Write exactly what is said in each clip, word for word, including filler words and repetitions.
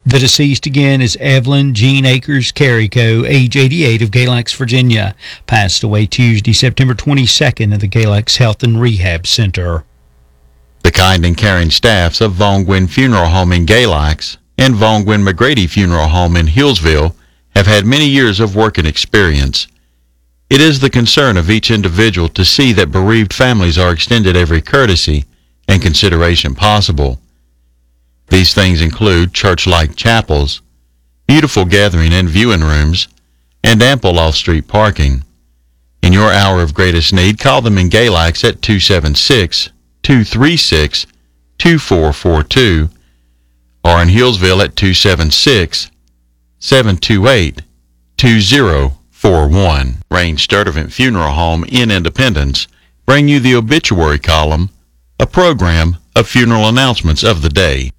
The deceased again is Evelyn Jean Akers Carrico, age eighty-eight, of Galax, Virginia. Passed away Tuesday, September twenty-second at the Galax Health and Rehab Center. The kind and caring staffs of Vaughn Gwynn Funeral Home in Galax and Vaughn Gwynn McGrady Funeral Home in Hillsville have had many years of work and experience. It is the concern of each individual to see that bereaved families are extended every courtesy and consideration possible. These things include church-like chapels, beautiful gathering and viewing rooms, and ample off-street parking. In your hour of greatest need, call them in Galax at two seven six, two three six, two four four two or in Hillsville at two seven six, seven two eight, two zero four one. Range Sturdivant Funeral Home in Independence bring you the obituary column, a program of funeral announcements of the day.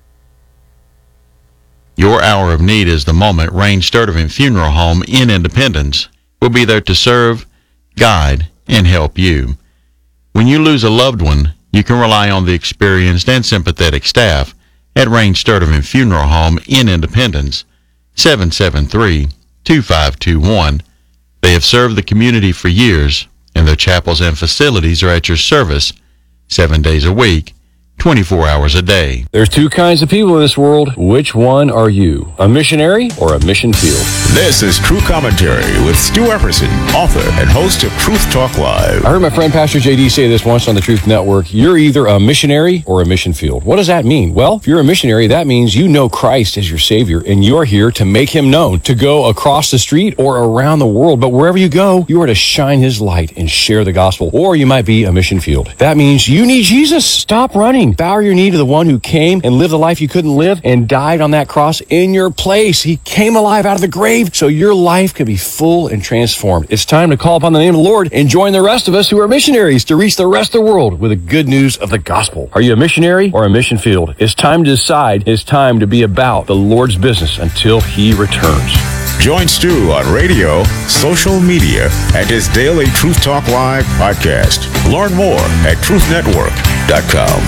Your hour of need is the moment. Range Sturdivant Funeral Home in Independence will be there to serve, guide, and help you. When you lose a loved one, you can rely on the experienced and sympathetic staff at Range Sturdivant Funeral Home in Independence, seven seven three, two five two one. They have served the community for years, and their chapels and facilities are at your service seven days a week, twenty-four hours a day. There's two kinds of people in this world. Which one are you? A missionary or a mission field? This is True Commentary with Stu Epperson, author and host of Truth Talk Live. I heard my friend Pastor J D say this once on the Truth Network. You're either a missionary or a mission field. What does that mean? Well, if you're a missionary, that means you know Christ as your Savior, and you're here to make him known, to go across the street or around the world. But wherever you go, you are to shine his light and share the gospel. Or you might be a mission field. That means you need Jesus. Stop running. Bow your knee to the one who came and lived the life you couldn't live and died on that cross in your place. He came alive out of the grave so your life can be full and transformed. It's time to call upon the name of the Lord and join the rest of us who are missionaries to reach the rest of the world with the good news of the gospel. Are you a missionary or a mission field? It's time to decide. It's time to be about the Lord's business until he returns. Join Stu on radio, social media, and his daily Truth Talk Live podcast. Learn more at truth network dot com.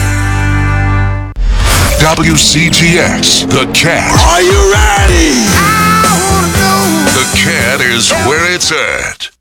W C T X, The Cat. Are you ready? The Cat is where it's at.